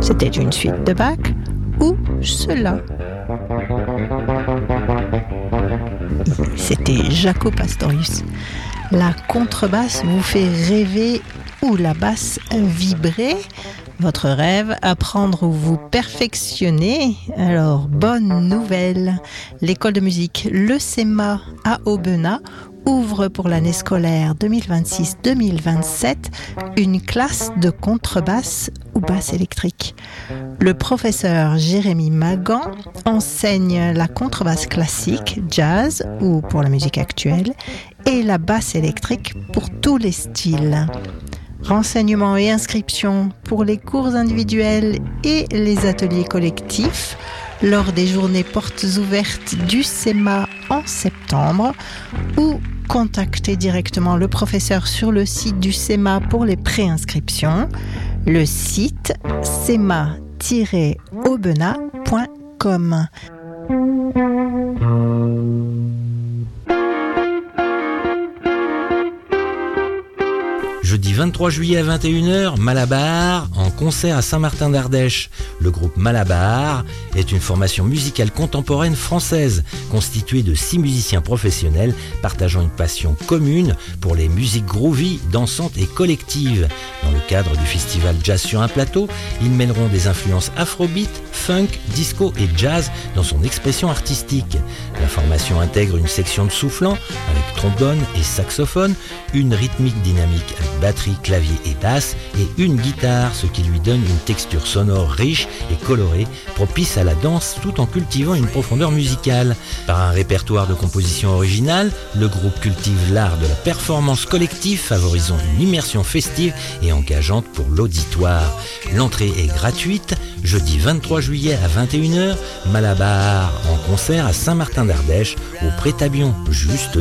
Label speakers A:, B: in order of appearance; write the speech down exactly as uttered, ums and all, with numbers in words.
A: C'était une suite de Bach ou cela. C'était Jaco Pastorius. La contrebasse vous fait rêver ou la basse vibrer? Votre rêve, apprendre ou vous perfectionner? Alors, bonne nouvelle! L'école de musique Le Cema à Aubenas ouvre pour l'année scolaire deux mille vingt-six deux mille vingt-sept une classe de contrebasse ou basse électrique. Le professeur Jérémy Magan enseigne la contrebasse classique, jazz ou pour la musique actuelle et la basse électrique pour tous les styles. Renseignements et inscriptions pour les cours individuels et les ateliers collectifs lors des journées portes ouvertes du Cema en septembre ou contactez directement le professeur sur le site du Cema pour les préinscriptions. Le site cema tiret aubenas point com.
B: Jeudi vingt-trois juillet à vingt et une heures, Malabar en concert à Saint-Martin d'Ardèche. Le groupe Malabar est une formation musicale contemporaine française constituée de six musiciens professionnels partageant une passion commune pour les musiques groovy, dansantes et collectives. Dans le cadre du festival Jazz sur un plateau, ils mêleront des influences afrobeat, funk, disco et jazz dans son expression artistique. La formation intègre une section de soufflant avec trombone et saxophone, une rythmique dynamique avec batterie, clavier et basse et une guitare, ce qui lui donne une texture sonore riche et colorée, propice à la danse tout en cultivant une profondeur musicale. Par un répertoire de compositions originales, le groupe cultive l'art de la performance collective, favorisant une immersion festive et engageante pour l'auditoire. L'entrée est gratuite. Jeudi vingt-trois juillet à vingt et une heures, Malabar en concert à Saint-Martin d'Ardèche, au Pré-Tabion, juste